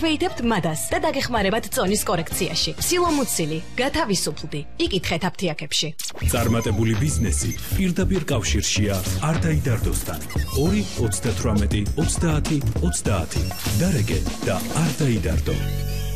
გაგვეითებთ მადას და დაგეხმარებათ წონის კორექციაში. სილომუცილი, გათავისუფლდი. იკითხეთ აფთიაქებში. წარმატებული ბიზნესი პირდაპირ კავშირშია არდაიდარდოსთან. 2 38 30 30. დარეგე და არდაიდარდო.